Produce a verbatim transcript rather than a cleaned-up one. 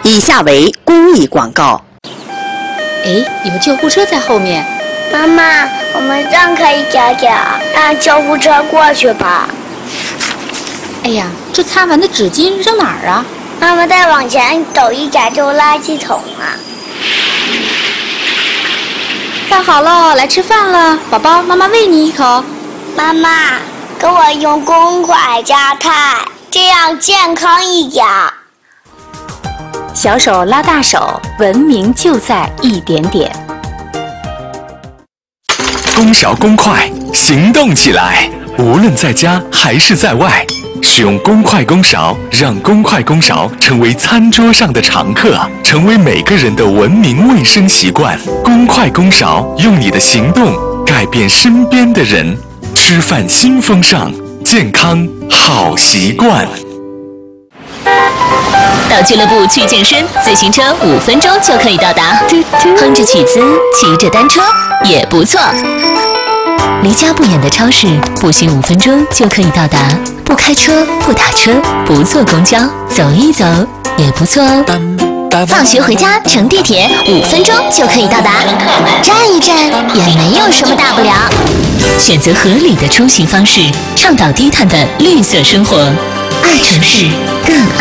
以下为公益广告。 哎，有救护车在后面。 妈妈，我们让开一点点，让救护车过去吧。 哎呀，这擦完的纸巾扔哪儿啊？ 妈妈，再往前走一点就垃圾桶了。 饭好了，来吃饭了，宝宝，妈妈喂你一口。 妈妈，给我用公筷加菜，这样健康一点。 小手拉大手，文明就在一点点。 公勺公筷，行动起来！无论在家还是在外，使用公筷公勺，让公筷公勺成为餐桌上的常客，成为每个人的文明卫生习惯。公筷公勺，用你的行动改变身边的人。吃饭新风尚，健康好习惯。 到俱乐部去健身，自行车五分钟就可以到达。哼着曲子，骑着单车也不错。离家不远的超市，步行五分钟就可以到达。不开车，不打车，不坐公交，走一走也不错哦。放学回家乘地铁，五分钟就可以到达。站一站也没有什么大不了。选择合理的出行方式，倡导低碳的绿色生活。爱城市，更